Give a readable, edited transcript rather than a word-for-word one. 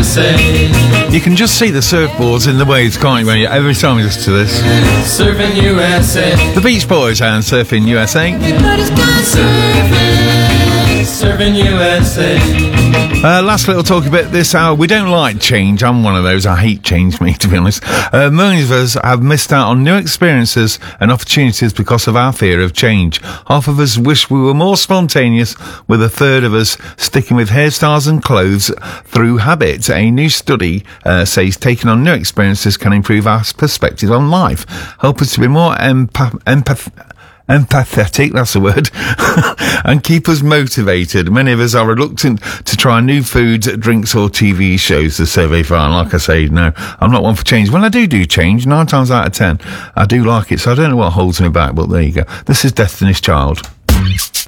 USA. You can just see the surfboards in the waves, can't you, every time you listen to this? Surfing USA. The Beach Boys and Surfing USA. Everybody's gone surfing. Surfing USA. Last little talk about this hour. We don't like change. I'm one of those. I hate change, me, to be honest. Millions of us have missed out on new experiences and opportunities because of our fear of change. Half of us wish we were more spontaneous, with a third of us sticking with hairstyles and clothes through habit. A new study says taking on new experiences can improve our perspective on life, help us to be more empathetic, that's the word, and keep us motivated. Many of us are reluctant to try new foods, drinks or TV shows, the survey found. Like I say, no, I'm not one for change. When I do change, 9 times out of 10, I do like it, so I don't know what holds me back, but there you go. This is Destiny's Child.